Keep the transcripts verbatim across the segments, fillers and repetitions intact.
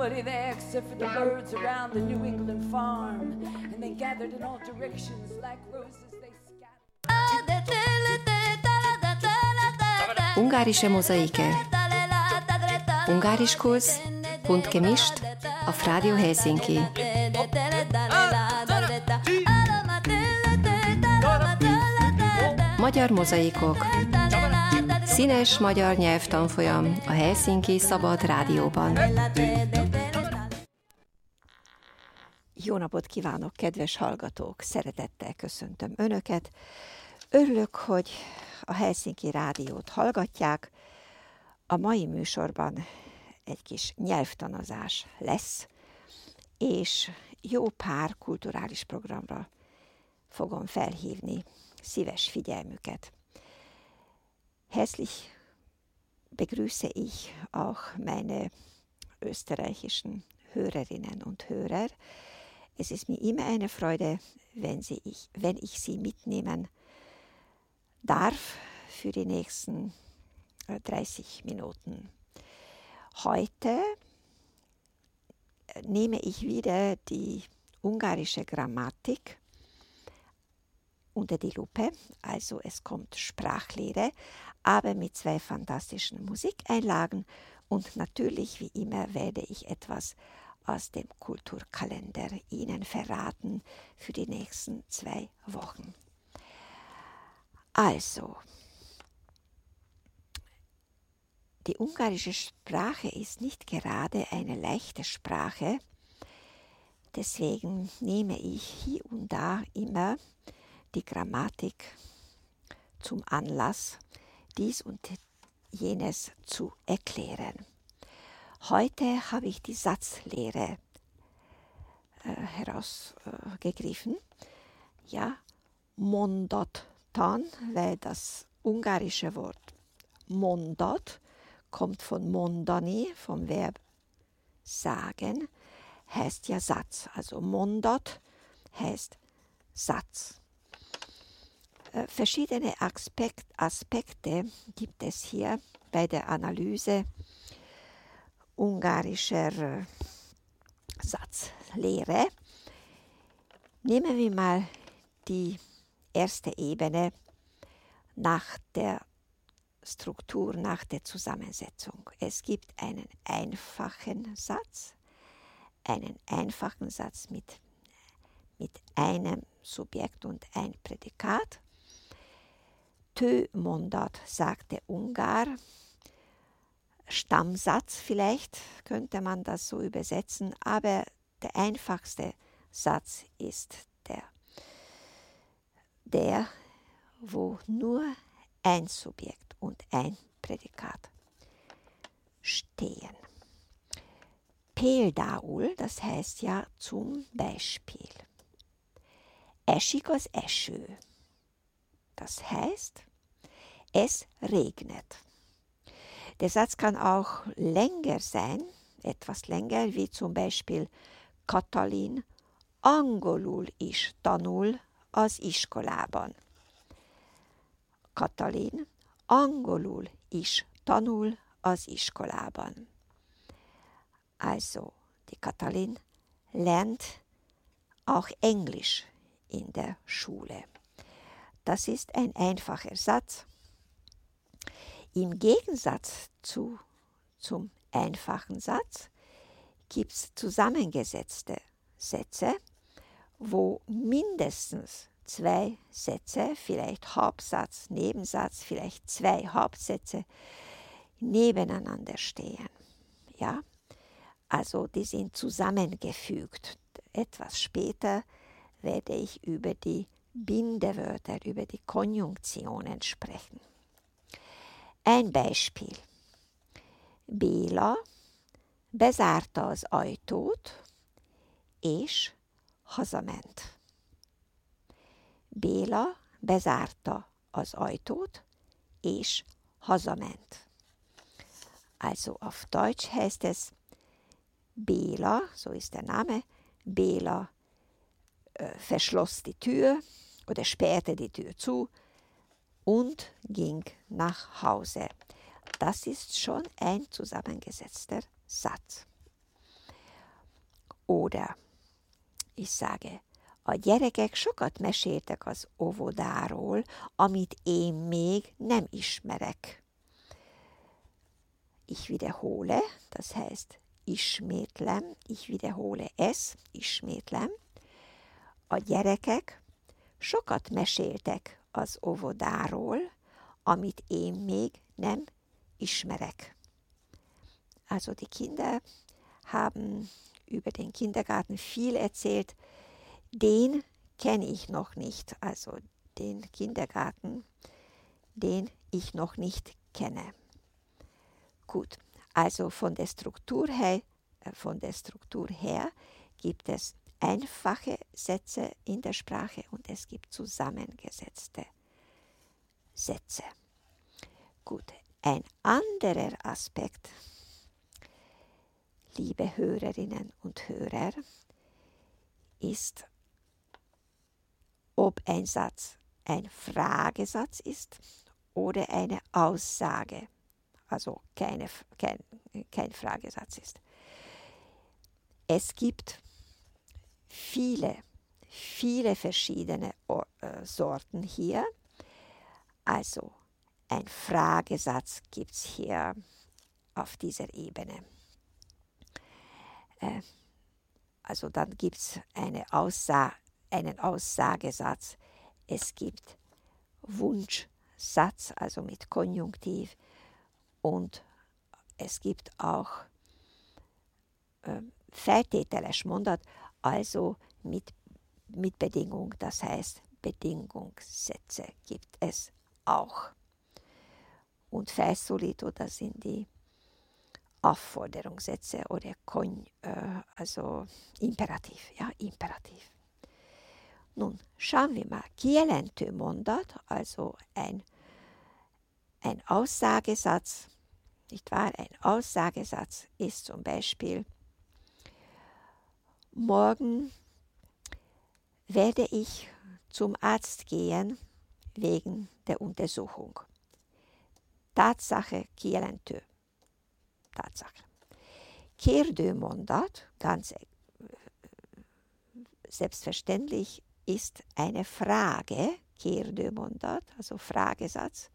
nobody there except for the birds around the New England farm. And they gathered in all directions like roses they scattered. Ungarische Mosaike. Ungarischkurs bunt gemischt auf Radio Helsinki. Magyar mozaikok. Színes magyar nyelvtanfolyam a Helsinki Szabad Rádióban. Jó napot kívánok, kedves hallgatók! Szeretettel köszöntöm Önöket. Örülök, hogy a Helsinki Rádiót hallgatják. A mai műsorban egy kis nyelvtanozás lesz, és jó pár kulturális programra fogom felhívni szíves figyelmüket. Herzlich begrüße ich auch meine österreichischen Hörerinnen und Hörer. Es ist mir immer eine Freude, wenn, sie ich, wenn ich Sie mitnehmen darf für die nächsten dreißig Minuten. Heute nehme ich wieder die ungarische Grammatik unter die Lupe, also es kommt Sprachlehre, aber mit zwei fantastischen Musikeinlagen und natürlich wie immer werde ich etwas aus dem Kulturkalender Ihnen verraten für die nächsten zwei Wochen. Also, die ungarische Sprache ist nicht gerade eine leichte Sprache, deswegen nehme ich hier und da immer die Grammatik zum Anlass, dies und jenes zu erklären. Heute habe ich die Satzlehre äh, herausgegriffen. Äh, ja, mondattan, weil das ungarische Wort mondat kommt von mondani, vom Verb sagen, heißt ja Satz. Also mondat heißt Satz. Äh, verschiedene Aspekt, Aspekte gibt es hier bei der Analyse ungarischer äh, Satzlehre. Nehmen wir mal die erste Ebene nach der Struktur, nach der Zusammensetzung. Es gibt einen einfachen Satz, einen einfachen Satz mit, mit einem Subjekt und ein Prädikat. Tő mondat, sagt der Ungar. Stammsatz vielleicht, könnte man das so übersetzen, aber der einfachste Satz ist der, der, wo nur ein Subjekt und ein Prädikat stehen. Például, das heißt ja zum Beispiel. Esik az eső. Das heißt, es regnet. Der Satz kann auch länger sein, etwas länger, wie zum Beispiel Katalin angolul is tanul az iskolában. Katalin angolul is tanul az iskolában. Also, die Katalin lernt auch Englisch in der Schule. Das ist ein einfacher Satz. Im Gegensatz zu, zum einfachen Satz gibt es zusammengesetzte Sätze, wo mindestens zwei Sätze, vielleicht Hauptsatz, Nebensatz, vielleicht zwei Hauptsätze nebeneinander stehen. Ja? Also die sind zusammengefügt. Etwas später werde ich über die Bindewörter, über die Konjunktionen sprechen. Ein Beispiel. Béla bezárta az ajtót, és hazament. Béla bezárta az ajtót, és hazament. Also auf Deutsch heißt es, Béla, so ist der Name, Béla äh, verschloss die Tür oder sperrte die Tür zu und ging nach Hause. Das ist schon ein zusammengesetzter Satz. Oder ich sage, a gyerekek sokat meséltek az óvodáról, amit én még nem ismerek. Ich wiederhole, das heißt, ismétlem, ich wiederhole es, ismétlem. A gyerekek sokat meséltek az óvodáról, amit én még nem ismerek. Also die Kinder haben über den Kindergarten viel erzählt. Den kenne ich noch nicht, also den Kindergarten, den ich noch nicht kenne. Gut, also von der Struktur her, von der Struktur her gibt es einfache Sätze in der Sprache und es gibt zusammengesetzte Sätze. Gut, ein anderer Aspekt, liebe Hörerinnen und Hörer, ist, ob ein Satz ein Fragesatz ist oder eine Aussage, also keine, kein, kein Fragesatz ist. Es gibt viele, viele verschiedene äh, Sorten hier. Also ein Fragesatz gibt es hier auf dieser Ebene. Äh, also dann gibt es eine Aussa- einen Aussagesatz. Es gibt Wunschsatz, also mit Konjunktiv. Und es gibt auch äh, feltételes mondat, also mit, mit Bedingung, das heißt Bedingungssätze gibt es auch. Und felszólító, das sind die Aufforderungssätze oder Kon, äh, also Imperativ, ja, Imperativ. Nun, schauen wir mal, kijelentő mondat, also ein, ein Aussagesatz, nicht wahr? Ein Aussagesatz ist zum Beispiel: Morgen werde ich zum Arzt gehen wegen der Untersuchung. Tatsache, kijelentő. Tatsache. Kérdőmondat, ganz äh, selbstverständlich, ist eine Frage, kérdőmondat, also Fragesatz.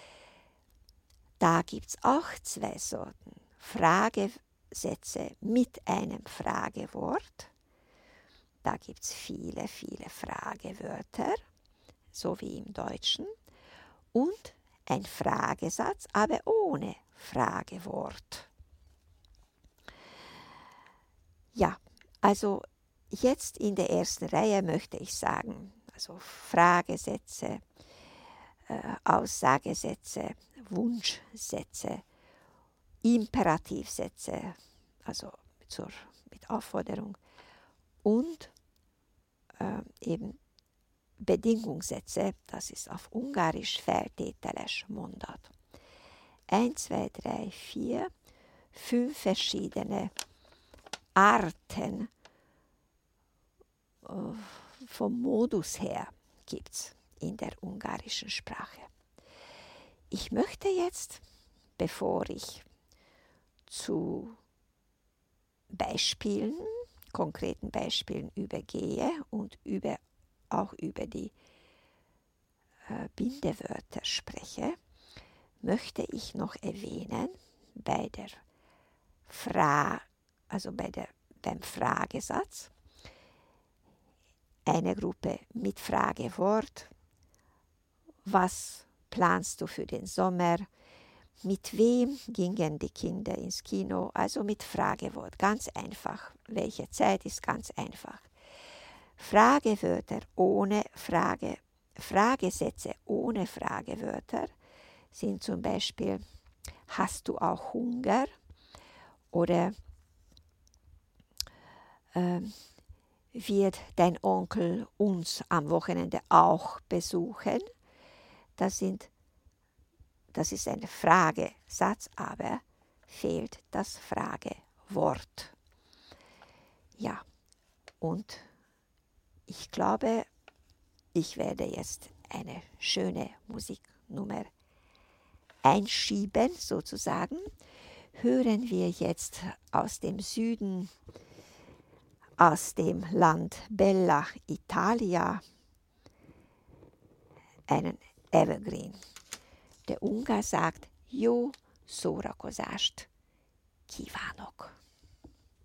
Da gibt es auch zwei Sorten. Fragesätze mit einem Fragewort. Da gibt es viele, viele Fragewörter, so wie im Deutschen. Und ein Fragesatz, aber ohne Fragewort. Ja, also jetzt in der ersten Reihe möchte ich sagen, also Fragesätze, äh, Aussagesätze, Wunschsätze, Imperativsätze, also zur, mit Aufforderung und äh, eben Bedingungssätze, das ist auf Ungarisch feltételes mondat. Eins, zwei, drei, vier, fünf verschiedene Arten äh, vom Modus her gibt es in der ungarischen Sprache. Ich möchte jetzt, bevor ich zu Beispielen, konkreten Beispielen übergehe und über, auch über die äh, Bindewörter spreche, möchte ich noch erwähnen, bei der Fra, also bei der, beim Fragesatz, eine Gruppe mit Fragewort: Was planst du für den Sommer? Mit wem gingen die Kinder ins Kino? Also mit Fragewort, ganz einfach. Welche Zeit ist ganz einfach. Fragewörter ohne Frage, Fragesätze ohne Fragewörter sind zum Beispiel: Hast du auch Hunger? Oder äh, wird dein Onkel uns am Wochenende auch besuchen? Das, sind, das ist ein Fragesatz, aber fehlt das Fragewort. Ja, und ich glaube, ich werde jetzt eine schöne Musiknummer einschieben, sozusagen. Hören wir jetzt aus dem Süden aus dem Land Bella Italia einen Evergreen. Der Ungar sagt, jó szórakozást kívánok.